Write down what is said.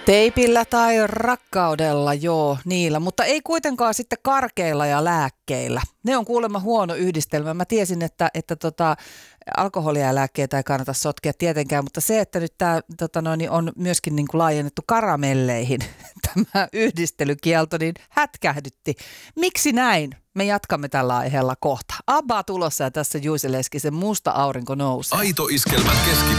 Teipillä tai rakkaudella, joo, niillä, mutta ei kuitenkaan sitten karkeilla ja lääkkeillä. Ne on kuulemma huono yhdistelmä. Mä tiesin, että alkoholia ja lääkkeitä ei kannata sotkea tietenkään, mutta se, että nyt tämä on myöskin niin kuin laajennettu karamelleihin, tämä yhdistelykielto, niin hätkähdytti. Miksi näin? Me jatkamme tällä aiheella kohta. Abba tulossa ja tässä Juice Leskisen Musta aurinko nousee. Aito Iskelmän